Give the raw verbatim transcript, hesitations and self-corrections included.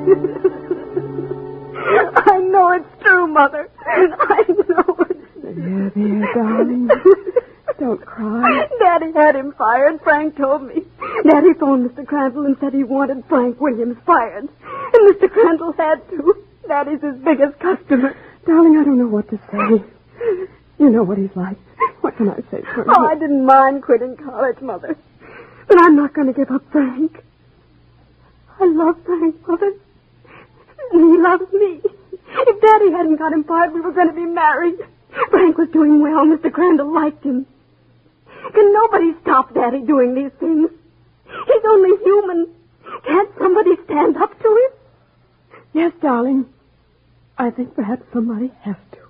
I know it's true, Mother. I know it's true. There, there, darling. Don't cry. Daddy had him fired, Frank told me. Daddy phoned Mister Crandall and said he wanted Frank Williams fired. And Mister Crandall had to. Daddy's his biggest customer. Darling, I don't know what to say. You know what he's like. What can I say for him? Oh, I didn't mind quitting college, Mother. But I'm not going to give up Frank. I love Frank, Mother. And he loves me. If Daddy hadn't got him fired, we were going to be married. Frank was doing well. Mister Crandall liked him. Can nobody stop Daddy doing these things? He's only human. Can't somebody stand up to him? Yes, darling. I think perhaps somebody has to.